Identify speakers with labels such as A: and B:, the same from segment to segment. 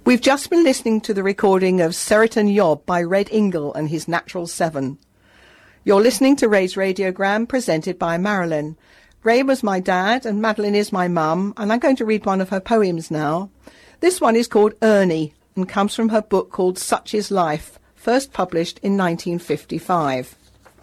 A: We've just been listening to the recording of Seriton Yob by Red Ingle and his Natural Seven. You're listening to Ray's Radiogram, presented by Marilyn. Ray was my dad and Madeline is my mum, and I'm going to read one of her poems now. This one is called Ernie and comes from her book called Such Is Life, first published in 1955.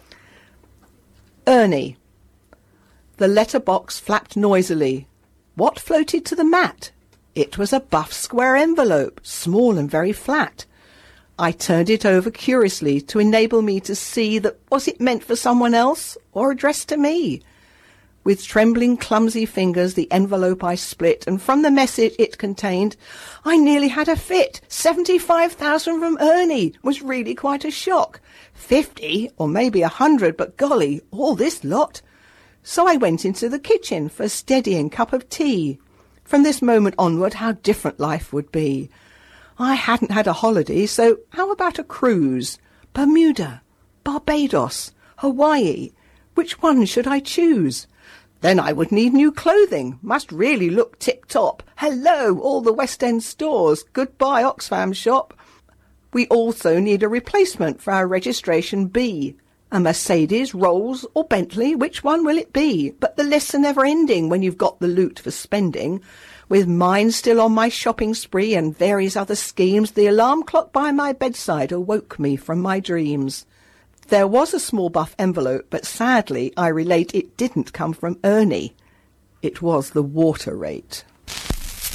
A: Ernie. The letterbox flapped noisily. What floated to the mat? It was a buff square envelope, small and very flat. I turned it over curiously to enable me to see that was it meant for someone else or addressed to me. With trembling, clumsy fingers the envelope I split, and from the message it contained, I nearly had a fit. 75,000 from Ernie was really quite a shock. 50 or maybe 100, but golly, all this lot. So I went into the kitchen for a steadying cup of tea. From this moment onward, how different life would be. I hadn't had a holiday, so how about a cruise? Bermuda, Barbados, Hawaii. Which one should I choose? Then I would need new clothing. Must really look tip-top. Hello, all the West End stores. Goodbye, Oxfam shop. We also need a replacement for our registration B. A Mercedes, Rolls or Bentley, which one will it be? But the lists are never ending when you've got the loot for spending. With mine still on my shopping spree and various other schemes, the alarm clock by my bedside awoke me from my dreams. There was a small buff envelope, but sadly, I relate, it didn't come from Ernie. It was the water rate.